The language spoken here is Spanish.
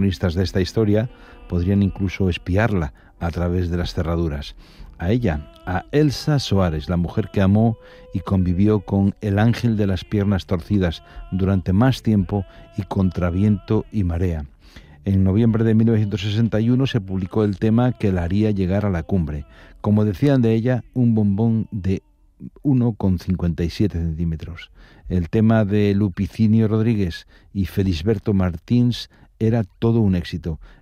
protagonistas de esta historia podrían incluso espiarla a través de las cerraduras. A ella, a Elsa Soares, la mujer que amó y convivió con el ángel de las piernas torcidas durante más tiempo y contra viento y marea. En noviembre de 1961 se publicó el tema que la haría llegar a la cumbre. Como decían de ella, un bombón de 1,57 centímetros. El tema de Lupicinio Rodríguez y Felisberto Martins era todo un éxito.